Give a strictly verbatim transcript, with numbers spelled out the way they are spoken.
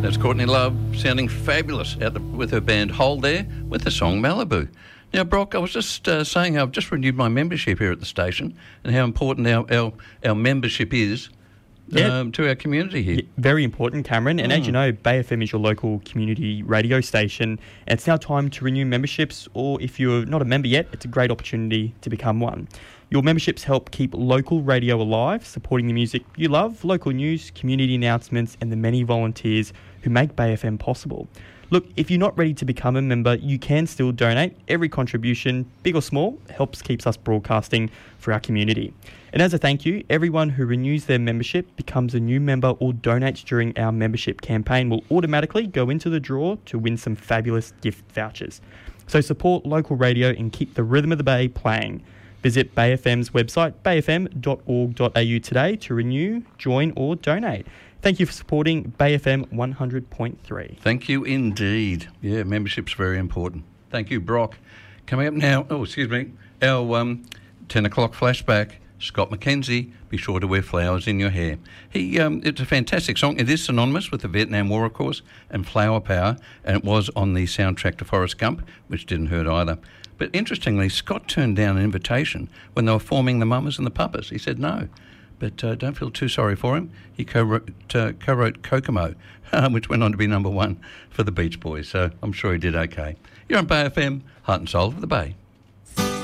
That's Courtney Love sounding fabulous out the, with her band Hold there with the song Malibu. Now, Brock, I was just uh, saying I've just renewed my membership here at the station and how important our, our, our membership is yeah. um, to our community here. Yeah, very important, Cameron. And mm. as you know, Bay F M is your local community radio station. And it's now time to renew memberships, or if you're not a member yet, it's a great opportunity to become one. Your memberships help keep local radio alive, supporting the music you love, local news, community announcements, and the many volunteers who make Bay F M possible. Look, if you're not ready to become a member, you can still donate. Every contribution, big or small, helps keeps us broadcasting for our community. And as a thank you, everyone who renews their membership, becomes a new member, or donates during our membership campaign will automatically go into the draw to win some fabulous gift vouchers. So support local radio and keep the rhythm of the Bay playing. Visit Bay F M's website, bay f m dot org dot a u today to renew, join or donate. Thank you for supporting Bay F M one hundred point three. Thank you indeed. Yeah, membership's very important. Thank you, Brock. Coming up now, oh, excuse me, our um, ten o'clock flashback, Scott McKenzie, Be Sure to Wear Flowers in Your Hair. He, um, it's a fantastic song. It is synonymous with the Vietnam War, of course, and flower power, and it was on the soundtrack to Forrest Gump, which didn't hurt either. But interestingly, Scott turned down an invitation when they were forming the Mamas and the Papas. He said no. But uh, don't feel too sorry for him. He co-wrote, uh, co-wrote Kokomo, which went on to be number one for the Beach Boys. So I'm sure he did okay. You're on Bay F M, heart and soul of the Bay.